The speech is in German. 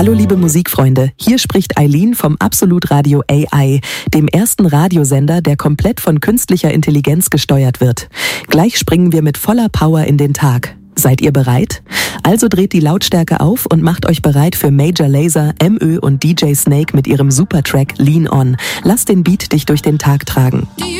Hallo liebe Musikfreunde, hier spricht Eileen vom Absolut Radio AI, dem ersten Radiosender, der komplett von künstlicher Intelligenz gesteuert wird. Gleich springen wir mit voller Power in den Tag. Seid ihr bereit? Also dreht die Lautstärke auf und macht euch bereit für Major Lazer, MÖ und DJ Snake mit ihrem Supertrack Lean On. Lass den Beat dich durch den Tag tragen.